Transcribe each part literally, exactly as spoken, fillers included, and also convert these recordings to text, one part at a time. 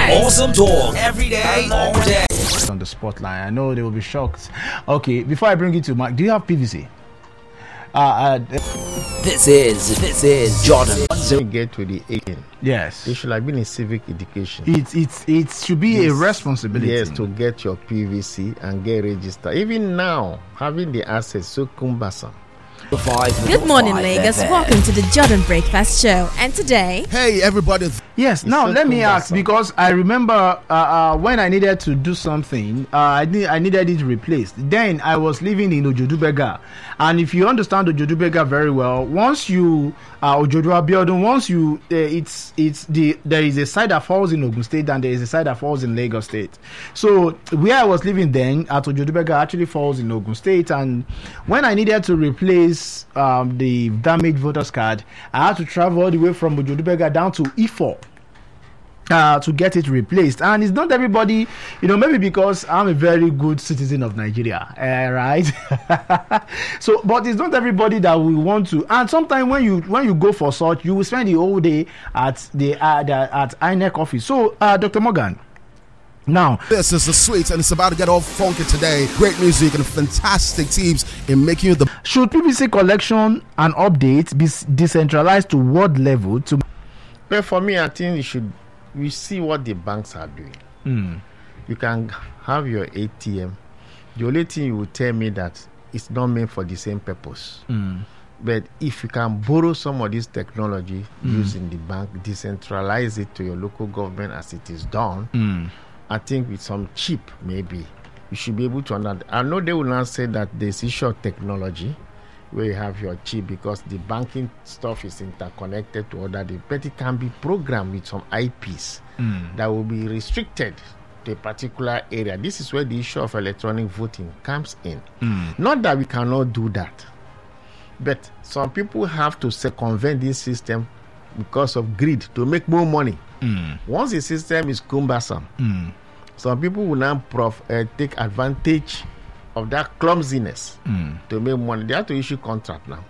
Awesome talk every day, all day. On the spotlight, I know they will be shocked. Okay, before I bring it to Mark, do you have P V C? Uh, uh, This is this is Jordan. When you get to the eighteen, yes, it should have been a civic education. It it it should be Yes. a responsibility. Yes, to get your P V C and get registered. Even now, having the access so cumbersome. Good morning, Lagos. Welcome to the Jordan Breakfast Show. And today, Hey, everybody. Yes. Now so let me ask, cumbersome. because I remember uh, uh, when I needed to do something, uh, I need I needed it replaced. Then I was living in Ojodubega, and if you understand Ojodubega very well, once you uh, Ojodu Abiodun, once you uh, it's it's the there is a side that falls in Ogun State and there is a side that falls in Lagos State. So where I was living then at Ojodubega actually falls in Ogun State, and when I needed to replace um, the damaged voters card, I had to travel all the way from Ojodubega down to Ifo. Uh, to get it replaced. And it's not everybody, you know, maybe because I'm a very good citizen of Nigeria, uh, right? So, but it's not everybody that we want to. And sometimes when you when you go for such, you will spend the whole day at the uh, the, at I N E C office. So, uh, Doctor Morgan, now This is the Sweets, and it's about to get all funky today. Great music and fantastic teams in making you the should P V C collection and update be s- decentralized to ward level to? But for me, I think you should we see what the banks are doing. Hmm. You can have your A T M. The only thing you will tell me that it's not meant for the same purpose. Hmm. But if you can borrow some of this technology using the bank, decentralize it to your local government as it is done, Hmm. I think with some chip, maybe you should be able to understand. I know they will not say that there's issue of technology where you have your chip because the banking stuff is interconnected to other, things, but it can be programmed with some I Ps that will be restricted to a particular area. This is where the issue of electronic voting comes in. Not that we cannot do that, but some people have to circumvent this system because of greed to make more money. Once the system is cumbersome, some people will now prof- uh, take advantage of that clumsiness to make money. They have to issue contract now.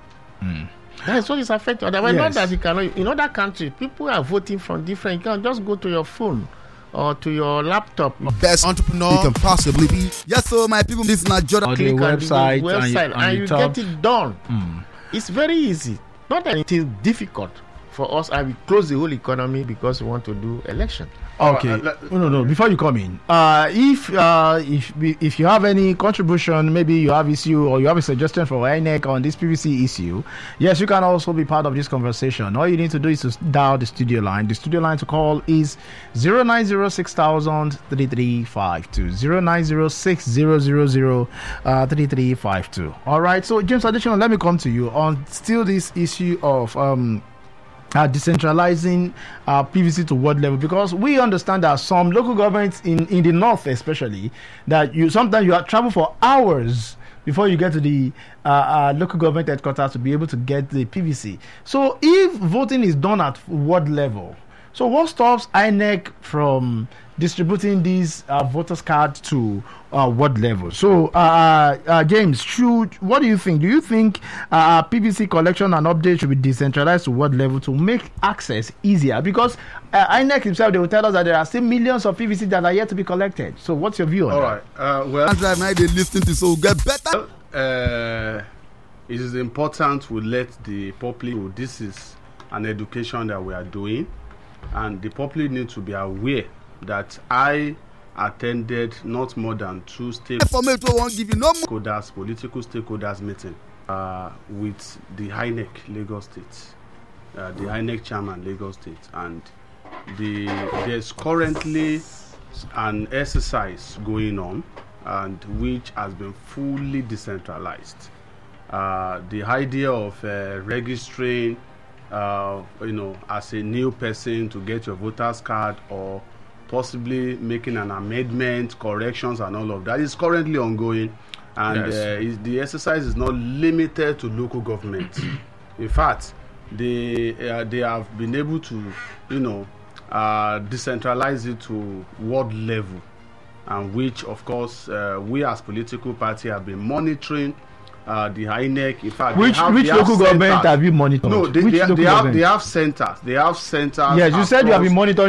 That is what is affecting. Otherwise, not Yes. that you cannot. In other countries, people are voting from different. You can just go to your phone or to your laptop. best entrepreneur you can possibly be. Yes, so my people, this is not Jordan. Or the Click on the website, and you- website and and you you talk. get it done. It's very easy. Not that it is difficult for us. I will close the whole economy because we want to do election. Okay. no, no, no. Before you come in, uh, if uh, if if you have any contribution, maybe you have issue or you have a suggestion for I N E C on this P V C issue, yes, you can also be part of this conversation. All you need to do is to dial the studio line. The studio line to call is zero nine zero six thousand three three five two zero nine zero six zero zero zero three three five two. All right. So James Additional, let me come to you on still this issue of um. Uh, decentralizing uh, P V C to ward level, because we understand that some local governments in, in the north especially, that you sometimes you have travel for hours before you get to the uh, uh, local government headquarters to be able to get the P V C. So if voting is done at ward level, so what stops I N E C from distributing these uh, voters cards to uh, ward level? So, uh, uh, James, should what do you think? Do you think uh, P V C collection and update should be decentralized to ward level to make access easier? Because uh, I N E C himself, they will tell us that there are still millions of P V C that are yet to be collected. So, what's your view on All that? right. Uh, well, That's right, now they listen to so get better. uh, it is important we let the public know this is an education that we are doing, and the public need to be aware that I attended not more than two For me, to won't give you no more. stakeholders, political stakeholders meeting uh, with the I N E C Lagos State, uh, the I N E C chairman Lagos State, and the there's currently an exercise going on, and which has been fully decentralized. Uh, the idea of uh, registering, uh, you know, as a new person to get your voter's card, or possibly making an amendment, corrections, and all of that is currently ongoing. And Yes. uh, is, the exercise is not limited to local government. In fact, they uh, they have been able to, you know, uh, decentralize it to ward level, and which, of course, uh, we as political party have been monitoring. Uh, the I N E C, in fact, Which they have, which they have local government centers. have you monitored? No, they, which they, local they have government? they have centers. They have centers. Yes, you said you have been across- monitoring